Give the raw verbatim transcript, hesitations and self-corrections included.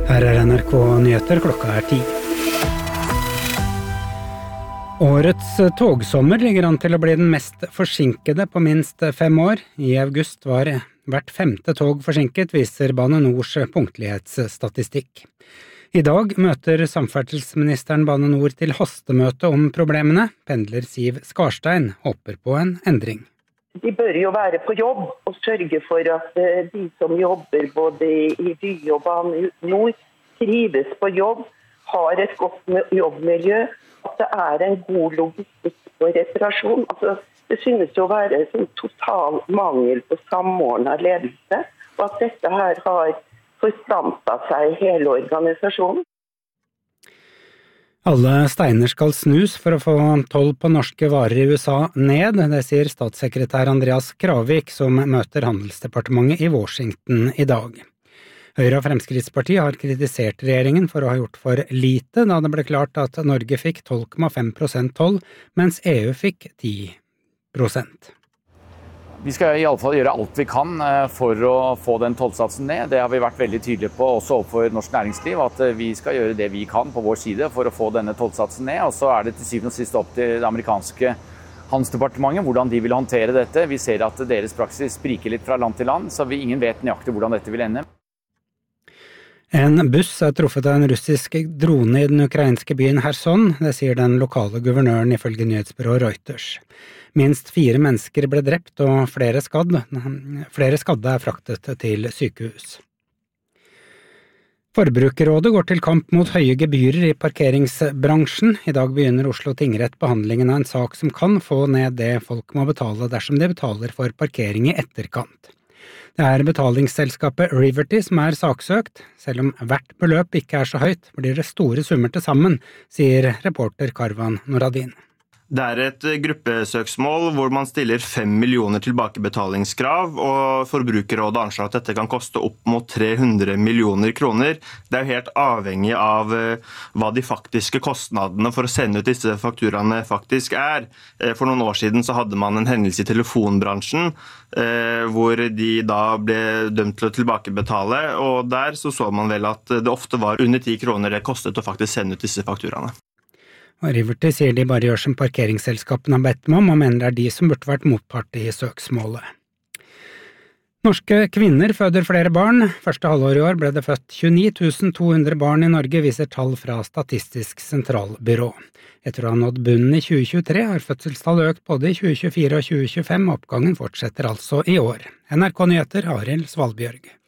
Her er N R K Nyheter, klokka er ti. Årets togsommer ligger an til å bli den mest forsinkede på minst fem år. I august var hvert femte tog forsinket, viser Bane Nors punktlighetsstatistikk. I dag møter samferdselsministeren Bane Nor til hastemøte om problemene. Pendler Siv Skarstein håper på en endring. De bør jo være på jobb og sørge for at de som jobber både i Vy og Bane Nor trives på jobb, har et godt jobbmiljø, at det er en god logistikk på reparasjon. Altså, det synes å være en total mangel på samordnet ledelse, og at dette her har forstampet seg i hele organisasjonen. Alle steiner skal snus for å få toll på norske varer i U S A ned, det sier statssekretær Andreas Kravik, som møter Handelsdepartementet i Washington i dag. Høyre og Fremskrittspartiet har kritisert regjeringen for å ha gjort for lite, da det ble klart at Norge fikk tolv komma fem prosent toll, mens E U fikk ti prosent. Vi skal i alle fall gjøre alt vi kan for å få den tollsatsen ned. Det har vi vært veldig tydelige på også overfor norsk næringsliv, at vi skal gjøre det vi kan på vår side for å få denne tollsatsen ned. Og så er det til syvende og sist opp til det amerikanske handelsdepartementet hvordan de vil håndtere dette. Vi ser at deres praksis spriker litt fra land til land, så vi ingen vet nøyaktig hvordan dette vil ende. En buss er truffet av en russisk drone i den ukrainske byen Kherson, det sier den lokale guvernøren ifølge nyhetsbyrået Reuters. Minst fire mennesker ble drept og flere skadd. Flere skadde er fraktet til sykehus. Forbrukerrådet går til kamp mot høye gebyrer i parkeringsbransjen. I dag begynner Oslo tingrett behandlingen av en sak som kan få ned det folk må betale dersom de betaler for parkering i etterkant. Det er betalingsselskapet Riverty som er saksøkt. Selv om hvert beløp ikke er så høyt, blir det store summer til sammen, sier reporter Karvan Noradin. Det er et gruppesøksmål hvor man stiller fem millioner tilbakebetalingskrav, og Forbrukerrådet anslår at dette kan koste opp mot tre hundre millioner kroner. Det er jo helt avhengig av hva de faktiske kostnadene for å sende ut disse fakturaene faktisk er. For noen år siden så hadde man en hendelse i telefonbransjen, hvor de da ble dømt til å tilbakebetale, og der så så man vel at det ofte var under ti kroner det kostet å faktisk sende ut disse fakturaene. Og Riverty sier de bare gjør som parkeringsselskapene har bedt dem om, og mener det er de som burde vært motpart i søksmålet. Norske kvinner føder flere barn. Første halvår i år ble det født tjueni tusen to hundre barn i Norge, viser tall fra Statistisk sentralbyrå. Etter å ha nådd bunnen i tjue tjuetre har fødselstallet økt både i tjue tjuefire og tjue tjuefem, oppgangen fortsetter altså i år. N R K Nyheter, Arild Svalbjørg.